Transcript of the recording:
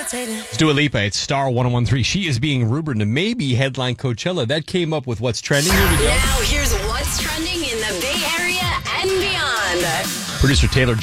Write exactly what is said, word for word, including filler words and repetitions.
It's Dua Lipa. It's Star one oh one three. She is being rumored to maybe headline Coachella. That came up with what's trending. Here we go. Now here's what's trending in the Bay Area and beyond. Producer Taylor